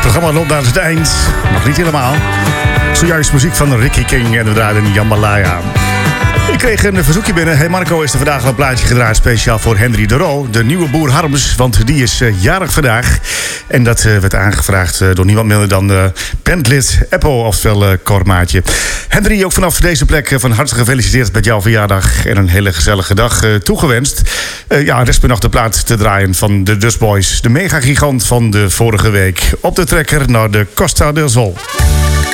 programma loopt naar het eind. Nog niet helemaal. Zojuist muziek van Ricky King en we draaiden Jambalaya. Ik kreeg een verzoekje binnen. Hey Marco, is er vandaag een plaatje gedraaid speciaal voor Henry de Roo, de nieuwe boer Harms, want die is jarig vandaag. En dat werd aangevraagd door niemand minder dan bandlid Eppo, oftewel Kormaatje. Henry, ook vanaf deze plek van harte gefeliciteerd met jouw verjaardag en een hele gezellige dag toegewenst. Rest me nog de plaat te draaien van de Dust Boys, de megagigant van de vorige week. Op de trekker naar de Costa del Sol.